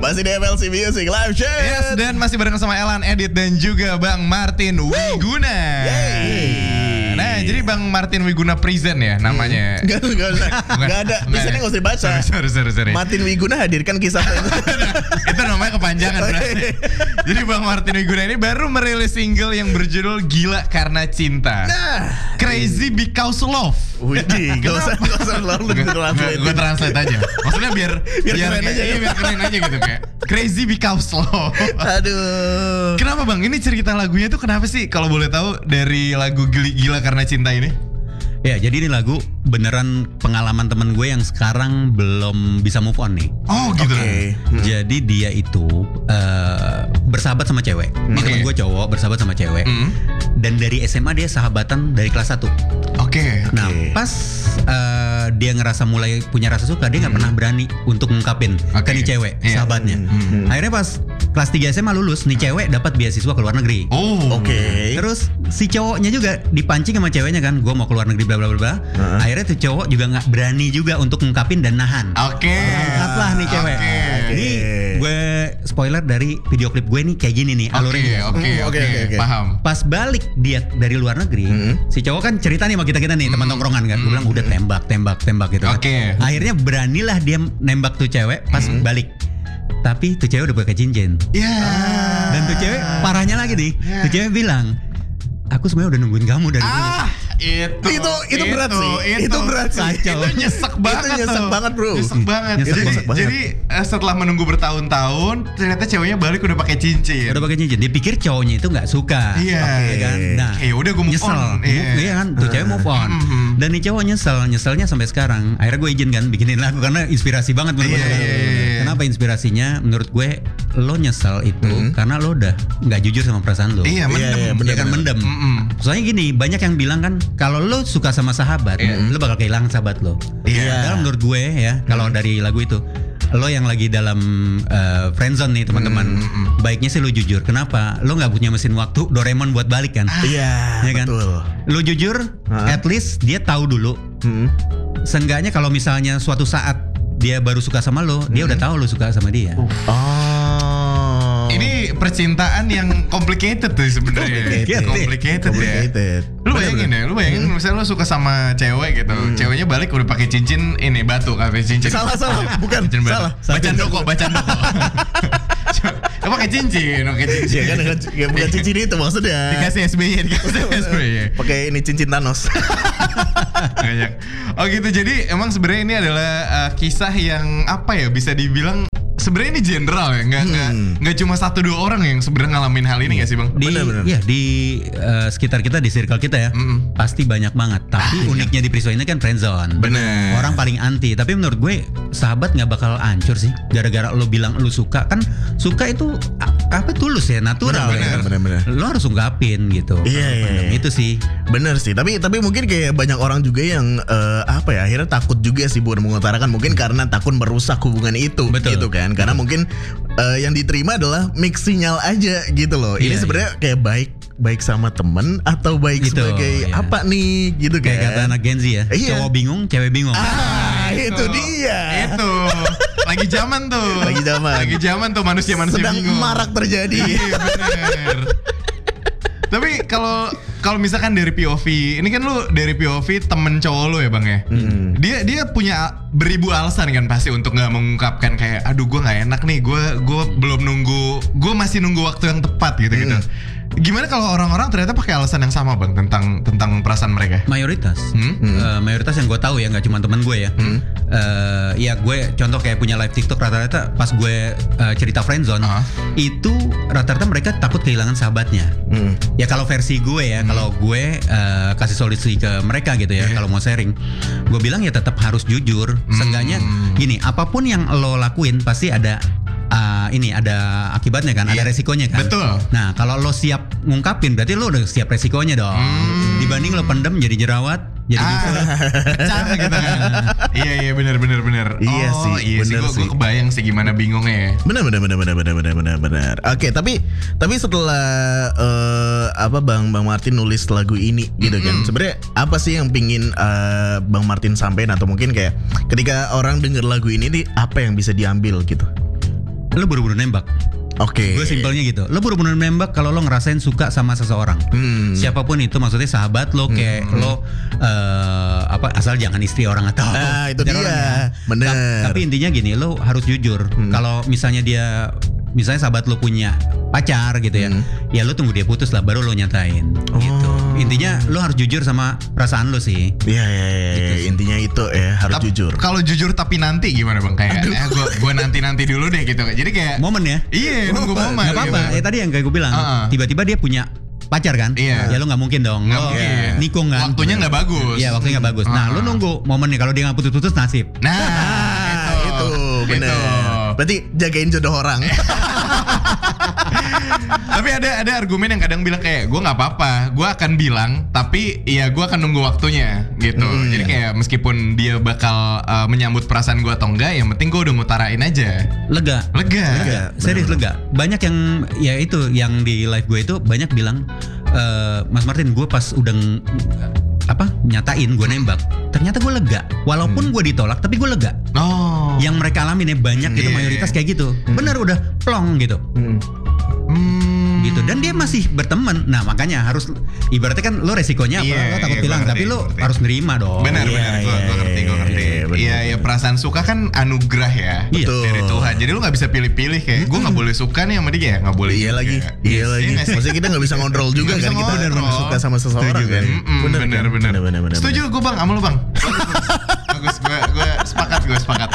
Masih di MLC Music Live Chat. Yes, dan masih bareng sama Elan, Edit, dan juga Bang Martin Wiguna. Nah, jadi Bang Martin Wiguna present ya namanya. Gak ada. Di sini nggak usah dibaca. Sorry. Martin Wiguna hadirkan kisah. Itu namanya kepanjangan berarti. Jadi Bang Martin Wiguna ini baru merilis single yang berjudul Gila Karena Cinta. Crazy Because Love. Widih, gak usah lalu Gue translate aja. Maksudnya biar keren aja. biar keren aja gitu kayak Crazy Because Love. Aduh. Kenapa Bang? Ini cerita lagunya tuh kenapa sih? Kalau boleh tahu dari lagu Gila Karena Cinta ini? Ya, jadi ini lagu beneran pengalaman temen gue yang sekarang belum bisa move on nih. Oh gitu. Oke. Jadi dia itu bersahabat sama cewek. Ini temen gue cowok bersahabat sama cewek. Dan dari SMA dia sahabatan dari kelas 1. Oke. Nah, pas dia ngerasa mulai punya rasa suka, dia nggak pernah berani untuk ngungkapin ke nih cewek, sahabatnya. Akhirnya pas kelas 3 SMA lulus, nih cewek dapat beasiswa ke luar negeri. Oh. Oke. Terus si cowoknya juga dipancing sama ceweknya kan, gue mau ke luar negeri bla bla bla. Akhirnya tuh cowok juga nggak berani juga untuk ngungkapin dan nahan. Oke. Angkatlah nih cewek. Ini gue spoiler dari video klip gue nih kayak gini nih alurnya. Oke. Paham. Pas balik dia dari luar negeri, si cowok kan cerita nih sama kita nih teman tongkrongan kan. Gue bilang udah tembak gitu kan. Oke. Akhirnya beranilah dia nembak tuh cewek pas balik. Tapi tuh cewek udah pakai cincin. Dan tuh cewek parahnya lagi nih. Tuh cewek bilang, aku sebenarnya udah nungguin kamu dari dulu. Itu berat sih. Itu berat sih. Itu nyesek banget. Itu nyesek banget, bro. Nyesek banget. Jadi setelah menunggu bertahun-tahun, ternyata ceweknya balik udah pakai cincin. Udah pakai cincin. Dia pikir cowoknya itu nggak suka. Iya. Kan? Nah, ya udah gue move nyesel. on. Iya kan, tuh cewek move on. Dan nih cowok nyeselnya sampai sekarang. Akhirnya gue izin kan bikinin lagu karena inspirasi banget menurut gue. Kenapa inspirasinya? Menurut gue lo nyesel itu karena lo udah nggak jujur sama perasaan lo. Iya, mendem. Soalnya gini, banyak yang bilang kan kalau lo suka sama sahabat, lo bakal kehilangan sahabat lo. Padahal menurut gue ya, kalau dari lagu itu, lo yang lagi dalam friendzone nih teman-teman, baiknya sih lo jujur. Kenapa? Lo nggak punya mesin waktu Doraemon buat balik kan? Iya, kan? betul. Lo jujur, at least dia tahu dulu. Seenggaknya kalau misalnya suatu saat dia baru suka sama lo, dia udah tahu lo suka sama dia. Ini percintaan yang complicated tuh sebenarnya. Complicated ya. Lu bayangin misalnya lu suka sama cewek gitu. Ceweknya balik udah pakai cincin ini batu kafe cincin. Salah, bukan. Salah. Bacan doko. Pakai cincin. Ya kan bukan cincin itu maksudnya. Dikasih SBY. Pakai ini cincin Thanos. Oh gitu. Jadi emang sebenarnya ini adalah kisah yang apa ya, bisa dibilang sebenarnya ini general ya, nggak cuma 1-2 orang yang sebenarnya ngalamin hal ini nggak sih Bang? Di sekitar kita, di circle kita ya, pasti banyak banget. Tapi uniknya di Priswa ini kan friendzone. Bener. Orang paling anti. Tapi menurut gue sahabat nggak bakal hancur sih. Gara-gara lo bilang lo suka, kan suka itu apa tulus ya, natural. Bener. Lo harus ungkapin gitu. Iya. Itu sih. Bener sih. Tapi mungkin kayak banyak orang juga yang akhirnya takut juga sih buat mengutarakan, mungkin karena takut merusak hubungan itu. Betul. Gitu kan. Karena mungkin yang diterima adalah mix sinyal aja gitu loh. Ini sebenarnya kayak baik sama temen atau baik gitu, sebagai apa nih gitu kan. Kayak kata anak Gen Z ya. Iya. Cowok bingung, cewek bingung. Itu dia. Itu lagi zaman tuh. Lagi zaman tuh manusia sedang bingung. marak terjadi. Iya bener. Tapi kalau misalkan dari POV, ini kan lu dari POV temen cowok lu ya Bang ya. Dia punya beribu alasan kan pasti untuk nggak mengungkapkan kayak, aduh gue nggak enak nih, gue belum nunggu, gue masih nunggu waktu yang tepat gitu. Gimana kalau orang-orang ternyata pakai alasan yang sama Bang tentang perasaan mereka? Mayoritas yang gue tahu ya, nggak cuma teman gue ya. Ya gue contoh kayak punya live TikTok, rata-rata pas gue cerita friendzone itu rata-rata mereka takut kehilangan sahabatnya. Ya kalau versi gue ya, kalau gue kasih solusi ke mereka gitu ya, kalau mau sharing, gue bilang ya tetap harus jujur. Seenggaknya gini, apapun yang lo lakuin pasti ada ada akibatnya kan, ada resikonya kan. Betul. Nah kalau lo siap ngungkapin berarti lo udah siap resikonya dong. Dibanding lo pendem jadi jerawat, jadi pecah gitu kan. Iya benar. Iya sih, gue kebayang sih gimana bingungnya. Benar. Oke, tapi setelah Bang Martin nulis lagu ini gitu kan. Sebenarnya apa sih yang pingin Bang Martin sampein, atau mungkin kayak ketika orang denger lagu ini nih apa yang bisa diambil gitu? lo buru-buru nembak. Oke. Gue simpelnya gitu. Lo buru-buru nembak kalau lo ngerasain suka sama seseorang. Siapapun itu, maksudnya sahabat lo, kayak lo asal jangan istri orang atau Nah, itu pacar dia. orang ya. Bener. Tapi intinya gini, lo harus jujur. Kalau misalnya sahabat lo punya pacar gitu ya, ya lo tunggu dia putus lah, baru lo nyatain. Gitu. Intinya lo harus jujur sama perasaan lo sih. Iya, Gitu sih. intinya itu ya harus jujur. Kalau jujur tapi nanti gimana bang? Kayak gue nanti dulu deh gitu. Jadi kayak Momen ya. iya nunggu momen. Gak apa-apa. gitu. Tadi yang kayak gue bilang, tiba-tiba dia punya pacar kan? Iya. Ya lo nggak mungkin dong. Nggak Lo mungkin. nikung kan? Waktunya nggak bagus. Iya, waktunya nggak bagus. Nah, lo nunggu momennya. Kalau dia nggak putus-putus, nasib. Nah, itu bener. Berarti jagain jodoh orang. Tapi ada argumen yang kadang bilang kayak gue nggak apa-apa, gue akan bilang, tapi ya gue akan nunggu waktunya gitu. Jadi kayak meskipun dia bakal menyambut perasaan gue atau enggak, yang penting gue udah ngutarain aja. Lega. Serius lega. Banyak yang ya itu yang di live gue itu banyak bilang, Mas Martin, gue pas udah nyatain gue nembak, ternyata gue lega. Walaupun gue ditolak, tapi gue lega. Oh. Yang mereka alamin ya banyak gitu, mayoritas kayak gitu. Bener udah plong gitu. Gitu, dan dia masih berteman. Nah makanya harus, ibaratnya kan lo resikonya apa, lo takut hilang, tapi lo harus nerima dong. Benar, gue ngerti. Iya, perasaan suka kan anugerah ya, Iya. dari Tuhan. Jadi lo nggak bisa pilih-pilih kayak gue nggak boleh suka nih sama dia, ya nggak boleh. Iya juga. lagi. Iya nggak sih? Maksudnya kita nggak bisa ngontrol juga Nggak kan, bisa kita ngontrol. suka sama seseorang kan. Bener. Setuju gue bang, sama lo bang. Bagus, gue sepakat.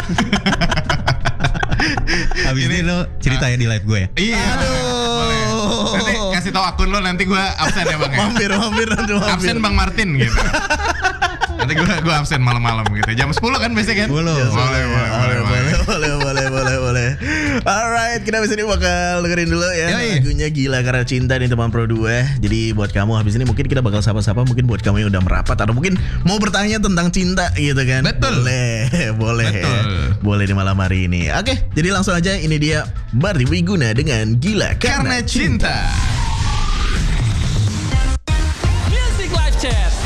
Habis ini lo cerita ya di live gue ya. Iya. Boleh. Nanti kasih tahu akun lo, nanti gue absen ya bang ya. Mampir. Absen Bang Martin gitu. Nanti gue absen malam-malam gitu. Jam 10 kan biasanya kan? Boleh. Boleh. Alright, kita habis ini bakal dengerin dulu ya lagunya Gila Karena Cinta nih teman Pro 2. Jadi buat kamu habis ini mungkin kita bakal sapa-sapa, mungkin buat kamu yang udah merapat atau mungkin mau bertanya tentang cinta gitu kan. Betul. Boleh. Betul. Boleh di malam hari ini. Oke, jadi langsung aja, ini dia Bardi Wiguna dengan Gila Karena Cinta. Music Live Chat.